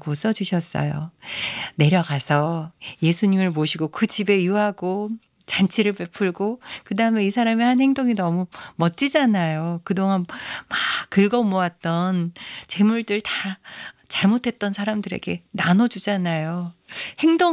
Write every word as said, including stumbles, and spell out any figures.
라고 써주셨어요. 내려가서 예수님을 모시고 그 집에 유하고 잔치를 베풀고 그다음에 이 사람의 한 행동이 너무 멋지잖아요. 그동안 막 긁어 모았던 재물들 다 잘못했던 사람들에게 나눠주잖아요. 행동